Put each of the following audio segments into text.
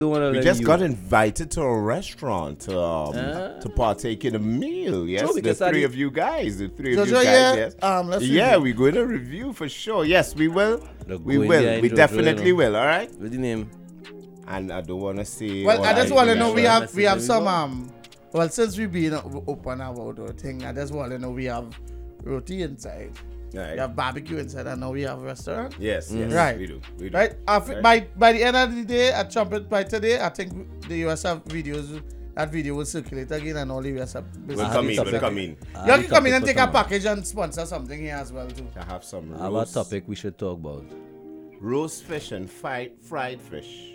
We just got invited to a restaurant to partake in a meal. Yes, So the three of you guys. The three of you Jojo, guys. yeah. Yes. Let's We're going to review for sure. Yes, we will. We will. behind We Jojo, definitely you know. will. All right. What's the name? And I don't want to say. Well, all I just I want to do. know we have Message some well, since we've been open about the thing, I just want to know we have roti inside. Right. We have barbecue inside, and now we have a restaurant. Yes. Right. We do. Right. By the end of the day, at Trumpet by today, I think the USF videos. That video will circulate again, and all the USF We'll come in. We'll come in. You can come in and take a package and sponsor something here as well too. I have some Our roast, topic we should talk about. roast fish and fried fish.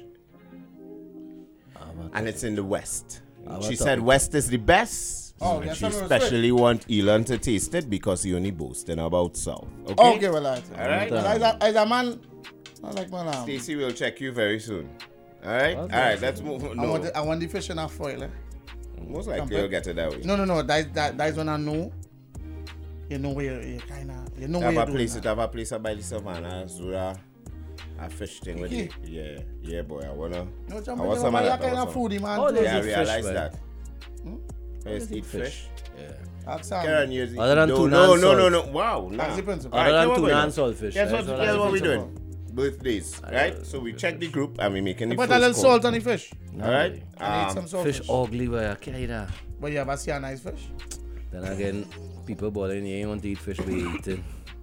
And it's in the West. She said West is the best. Oh, and yes, she I'm gonna especially want Elon to taste it because he only boasting about South. Okay? Okay, well, all right. As a man, I like my name. Stacey will check you very soon. All right? All right, let's move on. No. I want the fish in a foil. Eh? Most likely you'll get it that way. No. That's when I know. You know where you kind of. You know where Have you're a place. doing. Have a place by the savannah. Zura. A fish thing with it. Yeah, boy. I wanna. No, I want some of that. kind of foodie, man. Oh, too. there's Yeah, I eat fish, realize man. that. Let's eat fish. Yeah. Ask Sam. Karen, you Other than tuna no, and no, salt. no. Wow. Nah. That's the principle. Other than what tuna we and doing? saltfish. Guess That's what I we think. doing? Birthdays, right? So we check the group and we making the Put first a little call. salt on the fish. All right? And eat some salt Fish ugly, boy. I can't eat that. But you ever see a nice fish? Then again, people bothering you ain't want to eat fish, we eating.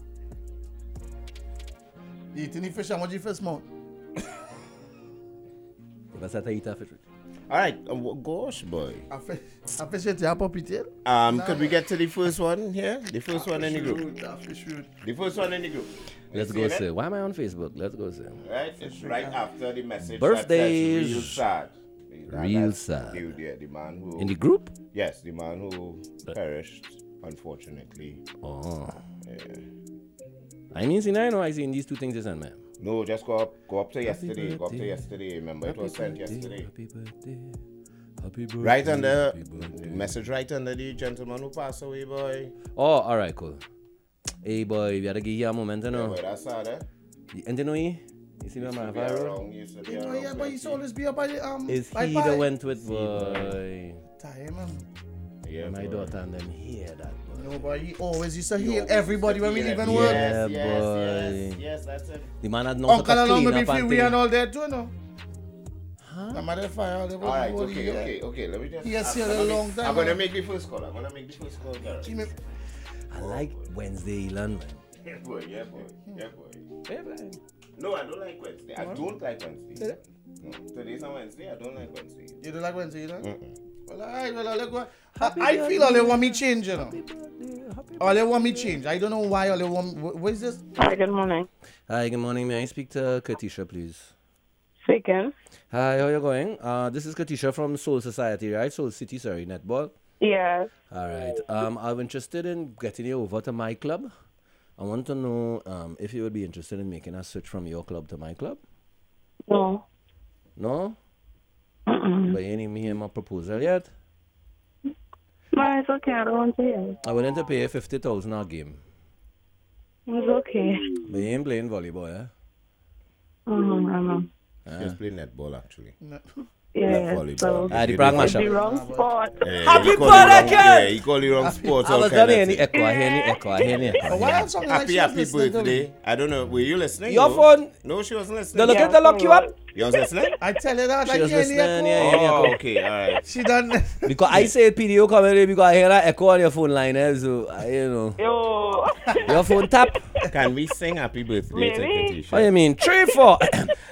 You eating the fish and what you fish mouth? If I said I eat a fish. All right. Gosh, boy. A fish it your puppy tail? Could we get to the first one here? The first one in the group. Fish root. The first one in the group. Let's You go, see sir. that? Why am I on Facebook? Let's go, sir. Right? It's right after the message. Birthdays. That says real sad. Real That's the sad. dude, yeah, the man who. In the group? Yes, the man who perished, unfortunately. Oh. Yeah. I mean, see, I know I seen these two things, isn't man? No, just go up to yesterday. Go up to yesterday. Remember, it was sent yesterday. Happy birthday. Happy birthday. Right under happy birthday. message, right under the gentleman who passed away, boy. Oh, alright, cool. Hey, boy, we gotta give you a moment, you Yeah, know. boy, that's sad, eh? And you know, you see my man, Yeah, viral? wrong, used to be You know, around yeah, but plenty. he's always be up by the Is by he pie. that went with, boy? Time, man. Yeah, My boy. daughter and them hear that, boy. No, but he always used to heal everybody when we Yeah, leave work. Yeah, yes, boy. yes, that's it. The man had no Uncle along clean me up free, and we thing. and all that too, no? Huh? I'm at the fire all the All right, whole year. okay. Let me just. Yes, I'm here gonna a make- long time, I'm gonna man. make the first call. Gareth. Give me- I like Wednesday, Elon, man. Yeah, boy. Yeah, boy. Favorite. No, I don't like Wednesday. I don't like Wednesday. No, today's on Wednesday. I don't like Wednesday. You don't like Wednesday, you know? Mm-mm. Well, alright, well, let's go. Happy I feel all they want me birthday. change, you know. Happy birthday, happy All they want me change. I don't know why all they want. What is this? Hi, good morning. Hi, good morning. May I speak to Katisha, please? Speaking. Hi, how you going? This is Katisha from Soul Society, right? Soul City, sorry, Netball. Yes. All right. I'm interested in getting you over to my club. I want to know if you would be interested in making a switch from your club to my club. No. No? Mm-mm. But you ain't made my proposal yet? No, it's okay. I don't want to hear. I'm willing to pay you 50,000 a game. It's okay. But you ain't playing volleyball, eh? I know. Just play netball, actually. No. Yeah. volleyball. So, The You brag did- mash the up. wrong spot. Happy he call birthday, you wrong- kid! Yeah, he call you wrong sports. I all was kind done of any thing. echo, I hear any echo, I hear any But echo. why that song like Happy, she was happy listening to me? birthday. I don't know. Were you listening? Your No? phone? No, she wasn't listening. The look Yeah, at the lock you up? You was listening? I tell you that. She I was can't hear listening, yeah, echo. yeah. Oh, okay, all right. She done. Because I say PDO comedy because I hear that echo on your phone line, eh? So, you know. Yo. Your phone tap? Can we sing happy birthday to Maybe. Katisha? What do you mean? 3, 4.